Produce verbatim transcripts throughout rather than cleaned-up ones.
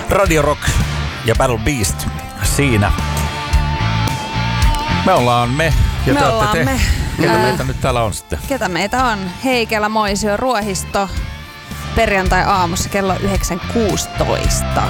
Radio Rock ja Battle Beast siinä. Me ollaan me ja me te ollaan te. me. Ketä Ää, meitä nyt täällä on sitten? Ketä meitä on? Heikelä, Moisio, Ruohisto. Perjantai-aamussa kello yhdeksän kuusitoista.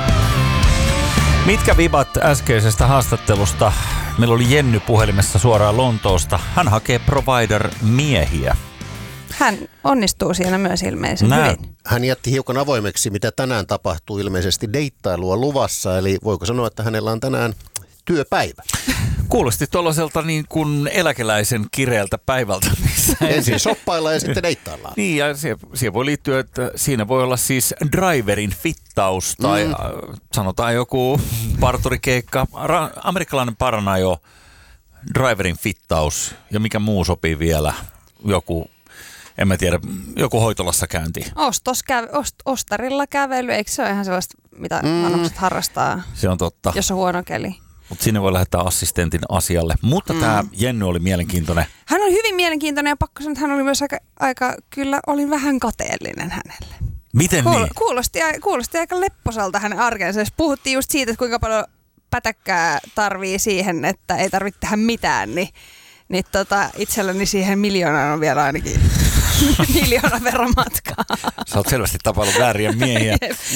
Mitkä vibat äskeisestä haastattelusta? Meillä oli Jenny puhelimessa suoraan Lontoosta. Hän hakee provider-miehiä. Hän onnistuu siinä myös ilmeisesti Nää. hyvin. Hän jätti hiukan avoimeksi, mitä tänään tapahtuu, ilmeisesti deittailua luvassa, eli voiko sanoa, että hänellä on tänään työpäivä? Kuulosti tuollaiselta niin kuin eläkeläisen kireältä päivältä. Missä Ensin shoppaillaan ja sitten deittaillaan. Niin, ja siihen, siihen voi liittyä, että siinä voi olla siis driverin fittaus tai mm. äh, sanotaan joku parturikeikka, ra- amerikkalainen paranajo, driverin fittaus ja mikä muu sopii vielä, joku, en mä tiedä, joku hoitolassa käynti. Ostos käve, ost, ostarilla kävely, eikö se ole ihan sellaista, mitä mm. vanhukset harrastaa, Se on totta. jos on huono keli? Mutta sinne voi lähettää assistentin asialle. Mutta mm. tämä Jenny oli mielenkiintoinen. Hän oli hyvin mielenkiintoinen ja pakko sanoa, että hän oli myös aika, aika kyllä olin vähän kateellinen hänelle. Miten Kuul, niin? Kuulosti, kuulosti aika lepposalta hänen arkensa. Jos puhuttiin just siitä, että kuinka paljon pätäkkää tarvii siihen, että ei tarvitse tehdä mitään, niin, niin tota, itselläni siihen miljoonaan on vielä ainakin miljoonan verran matkaa. Sä oot selvästi tapailut vääriä miehiä.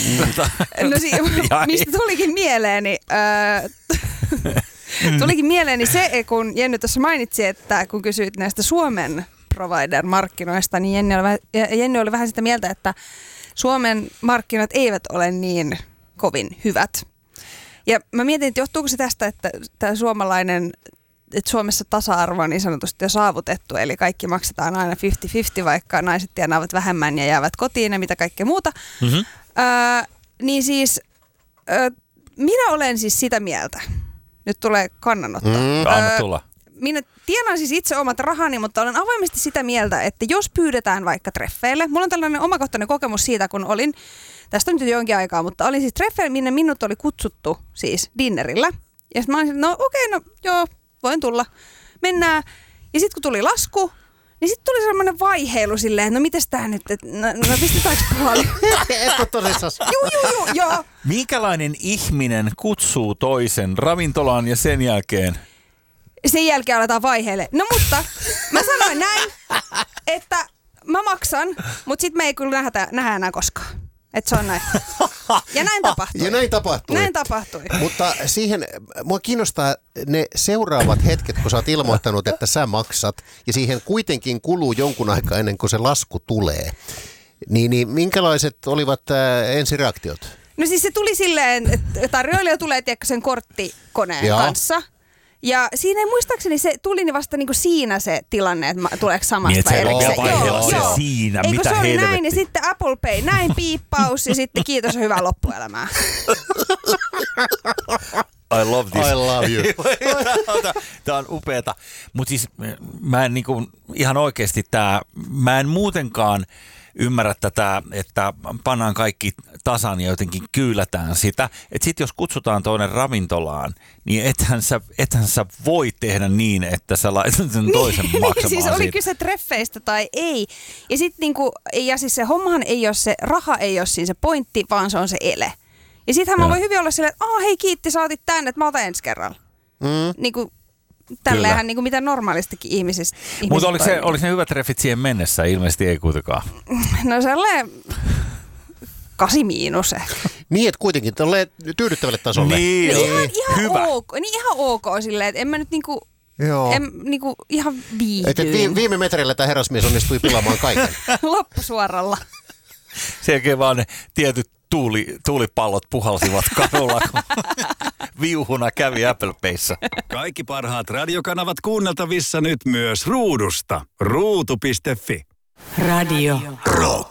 No si- mistä tulikin mieleeni, äh, tulikin mieleeni se, kun Jenny tuossa mainitsi, että kun kysyit näistä Suomen provider-markkinoista, niin Jenny oli, vähän, Jenny oli vähän sitä mieltä, että Suomen markkinat eivät ole niin kovin hyvät. Ja mä mietin, että johtuuko se tästä, että tämä suomalainen, että Suomessa tasa-arvo on niin sanotusti jo saavutettu, eli kaikki maksetaan aina viisikymmentä viisikymmentä, vaikka naiset tienaavat vähemmän ja jäävät kotiin ja mitä kaikkea muuta. Mm-hmm. Öö, niin siis, öö, minä olen siis sitä mieltä, nyt tulee kannanotto. Mm, anna tulla. Minä tienaan siis itse omat rahani, mutta olen avoimesti sitä mieltä, että jos pyydetään vaikka treffeille, mulla on tällainen omakohtainen kokemus siitä, kun olin, tästä on nyt jonkin aikaa, mutta olin siis treffeille, minne minut oli kutsuttu siis dinnerillä. Ja sitten mä olin, no okei, okay, no joo, voin tulla. Mennään. Ja sitten kun tuli lasku, niin sitten tuli sellainen vaiheilu silleen, että no mites tää nyt, että no, no pistetäänkö puoli? Et ole tosissas. Juu, juu, juu, joo. Minkälainen ihminen kutsuu toisen ravintolaan ja sen jälkeen? Sen jälkeen aletaan vaiheelle. No mutta mä sanoin näin, että mä maksan, mutta sit me ei kyllä nähdä, nähdä enää koskaan. Että se on näin. Ja näin tapahtui. Ja näin tapahtui. Näin tapahtui. Mutta siihen, mua kiinnostaa ne seuraavat hetket, kun sä oot ilmoittanut, että sä maksat, ja siihen kuitenkin kuluu jonkun aikaa ennen kuin se lasku tulee. Niin, niin minkälaiset olivat äh, ensireaktiot? No siis se tuli silleen, että tarjoilija tulee tiedätkö, sen korttikoneen Joo. kanssa. Ja siinä ei muistaakseni se tuli niin vasta niinku siinä se tilanne, että ma- tuleeko samasta Niin, vai että se erikseen. vaihe on se siinä, Eikö mitä se oli helvettiä. näin ja sitten Apple Pay, näin piippaus ja sitten kiitos ja hyvää loppuelämää. I love this. I love you. Tämä on upeata. Mutta siis mä en niinku, ihan oikeasti tää, mä en muutenkaan ymmärrä tätä, että pannaan kaikki tasan ja jotenkin kyylätään sitä. Että sitten jos kutsutaan toinen ravintolaan, niin ethän sä, ethän sä voi tehdä niin, että sä laitat sen toisen maksamaan Siis oli siitä. kyse treffeistä tai ei. Ja sitten niinku, ja siis se hommahan ei ole se, raha ei ole siinä se pointti, vaan se on se ele. Ja sittenhän mä Joo. voi hyvin olla silleen, että hei kiitti, sä otit tänne, että mä otan ensi kerralla. Mm. Niinku, tälleenhän niinku mitä normaalistikin ihmisistä. Mutta oliko, se, oliko ne hyvät treffit siihen mennessä? Ilmeisesti ei kuitenkaan. No sellainen kasi miinus ehkä. Niin, että kuitenkin tolleen tyydyttävälle tasolle. Niin, No ihan, ihan hyvä. ok, niin ihan ok silleen, että en mä nyt niinku, Joo. en, niinku ihan Et, et viihdyin. vi, viime metreillä tämä herrasmies onnistui pilaamaan kaiken. Loppusuoralla. Sen jälkeen vaan ne tietyt tuuli, tuulipallot puhalsivat kadulla, kun viuhuna kävi Apple Payssä. Kaikki parhaat radiokanavat kuunneltavissa nyt myös ruudusta. ruutu piste fi. Radio Rock.